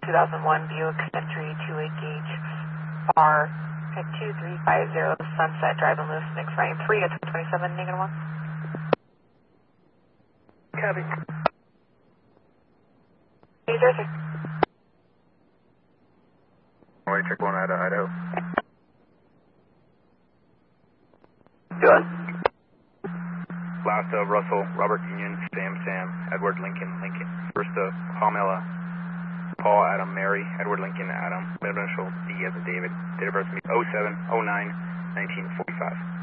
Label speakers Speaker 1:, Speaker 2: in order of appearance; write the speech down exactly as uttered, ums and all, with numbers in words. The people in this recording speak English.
Speaker 1: two thousand one Buick Century two eight gauge bar at two three five zero Sunset Drive in Lewis, next running three at twenty-seven, negative one.
Speaker 2: Copy.
Speaker 1: Hey, zero six.
Speaker 3: Way check one out of Idaho.
Speaker 2: Good.
Speaker 3: Last of Russell, Robert Union, Sam, Sam, Edward Lincoln, Lincoln. First of Pamela, Paul, Adam, Mary, Edward Lincoln, Adam. Middle initial D as in David. Date of birth oh seven oh nine nineteen forty-five.